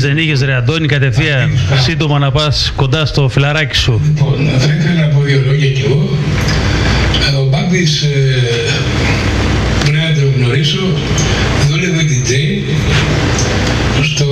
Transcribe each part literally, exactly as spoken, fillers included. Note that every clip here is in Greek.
δεν είχες ρε Αντώνη κατευθείαν σύντομα να πας κοντά στο φιλαράκι σου? Λοιπόν, θα ήθελα να πω δύο λόγια κι εγώ. Ο Μπάμπης, ε, πρέπει να τον γνωρίσω, δούλευε ντι τζέι στο...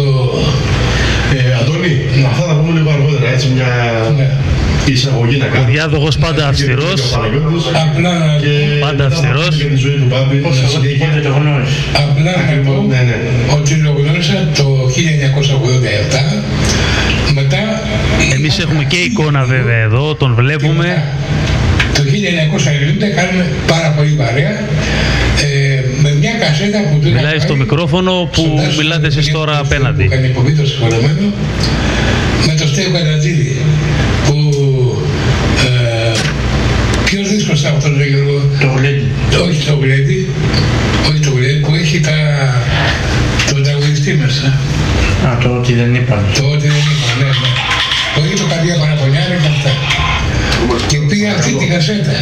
Ε, Αντώνη, ναι. Αυτά θα πούμε λίγο αργότερα, έτσι μια ναι. εισαγωγή να κάνουμε. Ο διάδοχος πάντα αυστηρός. Απλά να και πάντα αυστηρός. Και τη ζωή του Μπάμπη, να το γνώρισε. Απλά να πω ναι, ναι. ότι το γνώρισα το χίλια εννιακόσια ογδόντα επτά. Μετά... Εμείς έχουμε και εικόνα βέβαια εδώ, τον βλέπουμε. Το χίλια εννιακόσια ενενήντα κάνουμε πάρα πολύ παρέα. Ε, με μια κασέτα που του μιλάει στο μικρόφωνο που μιλάτε εσείς τώρα απέναντι. Που κάνει υποβεί το συγχωρεμένο με το Στέο Κατατζίδη που ε, ποιος δίσκος ήταν αυτός ο Γιώργο? Το Γουλέτη. Όχι το Γουλέτη, όχι το Γουλέτη που έχει τα, το τραγουδιστή μέσα. Α, το ότι δεν είπαν. Το ότι δεν είπαν, ναι, ναι. Το έχει το Καρδιά Παραπονιάρα και αυτά. Και πήγα αυτή τη κασέτα.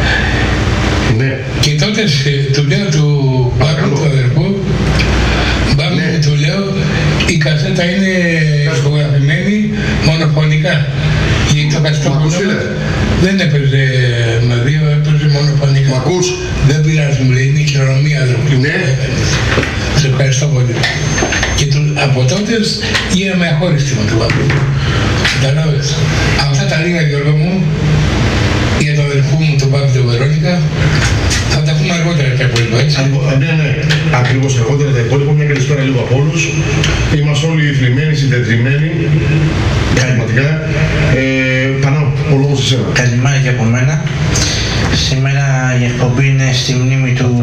Ναι. Και τότε του λέω του Μπάμπη, του αδερφού, Μπάμπη, ναι. Του λέω, η κασέτα είναι ηχογραφημένη μονοφωνικά. Γιατί το καστόπουλο δεν έπαιζε με δύο, έπαιζε μονοφωνικά. Μ' ακούς? Δεν πειράζει, μου λέει, είναι η χειρονομία, αδερφή. Ναι. Σε ευχαριστώ πολύ. Και του, από τότε γίναμε αχώριστοι με τον Μπάμπη. Καταλάβες. Αυτά τα λίγα, Γιώργο μου, για τον αδερφού μου, τον Μπάμπη, τον Βερόνικα, θα τα πούμε αργότερα τα υπόλοιπα, έτσι. Ναι, ναι, ακριβώς αργότερα τα υπόλοιπα. Μια καλησπέρα λίγο από όλους. Είμαστε όλοι θλιμμένοι, συντετριμένοι. Πραγματικά. Ε, Πανώ, ο λόγος σε εσένα. Καλημέρα και από μένα. Σήμερα η εκπομπή είναι στη μνήμη του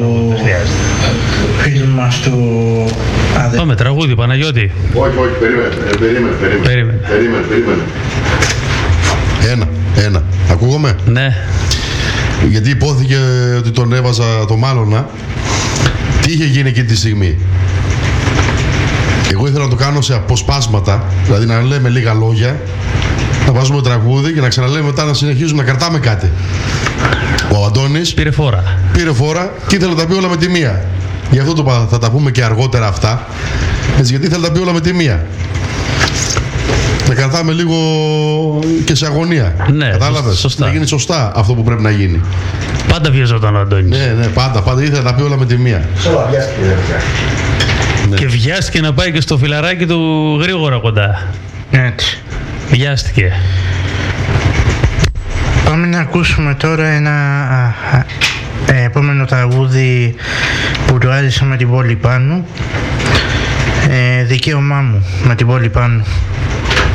φίλου μας του αδερφού. Πάμε, τραγούδι, Παναγιώτη. Όχι, όχι, περίμενε, περίμενε, περίμενε. Περίμενε, περίμενε. Ένα, ένα. Ακούγομαι? Ναι. Γιατί υπόθηκε ότι τον έβαζα το Μάλωνα. Τι είχε γίνει εκείνη τη στιγμή? Εγώ ήθελα να το κάνω σε αποσπάσματα, δηλαδή να λέμε λίγα λόγια, να βάζουμε τραγούδι και να ξαναλέμε μετά να συνεχίζουμε να κρατάμε κάτι. Ο Αντώνης πήρε φόρα. Πήρε φόρα και ήθελε να τα πει όλα με τη μία. Γι' αυτό το θα τα πούμε και αργότερα αυτά. Έτσι, γιατί ήθελε να τα πει όλα με τη μία. Να κρατάμε λίγο και σε αγωνία. Ναι, κατάλαβες? Σωστά. Να γίνει σωστά αυτό που πρέπει να γίνει. Πάντα βιαζόταν ο Αντώνης. Ναι, ναι, πάντα, πάντα ήθελε να τα πει όλα με τη μία. Ναι. Και βιάστηκε να πάει και στο φιλαράκι του γρήγορα κοντά. Έτσι. Βιάστηκε. Πάμε να ακούσουμε τώρα ένα α, α, ε, επόμενο τραγούδι που του άρεσε με την πόλη πάνω. Ε, δικαίωμά μου με την πόλη πάνω.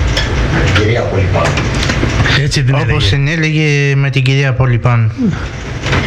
Κυρία Πόλη πάνω. Έτσι την όπως έλεγε. την έλεγε με την κυρία Πόλη πάνω.